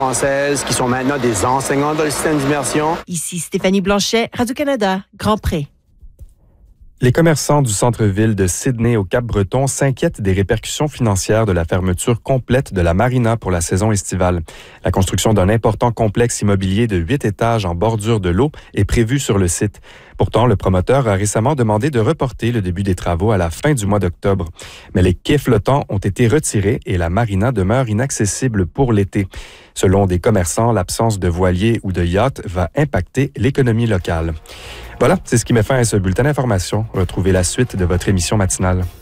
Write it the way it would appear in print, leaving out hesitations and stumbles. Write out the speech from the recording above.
Françaises qui sont maintenant des enseignants dans le système d'immersion. Ici Stéphanie Blanchet, Radio-Canada, Grand Pré. Les commerçants du centre-ville de Sydney au Cap-Breton s'inquiètent des répercussions financières de la fermeture complète de la marina pour la saison estivale. La construction d'un important complexe immobilier de 8 étages en bordure de l'eau est prévue sur le site. Pourtant, le promoteur a récemment demandé de reporter le début des travaux à la fin du mois d'octobre. Mais les quais flottants ont été retirés et la marina demeure inaccessible pour l'été. Selon des commerçants, l'absence de voiliers ou de yachts va impacter l'économie locale. Voilà, c'est ce qui met fin à ce bulletin d'information. Retrouvez la suite de votre émission matinale.